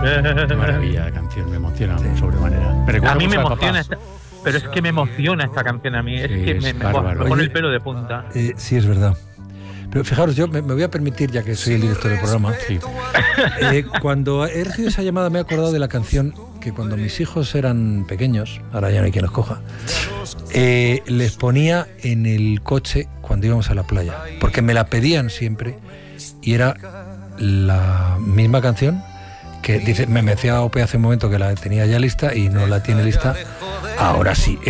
Qué maravilla de canción, me emociona sobremanera. A mí me emociona pero es que me emociona esta canción a mí, es que me pone el pelo de punta. Sí, es verdad. Pero fijaros, yo me voy a permitir, ya que soy el director del programa, cuando he recibido esa llamada me he acordado de la canción que cuando mis hijos eran pequeños, ahora ya no hay quien los coja, les ponía en el coche cuando íbamos a la playa, porque me la pedían siempre y era la misma canción que dice, me decía Ope hace un momento que la tenía ya lista y no la tiene lista ahora sí.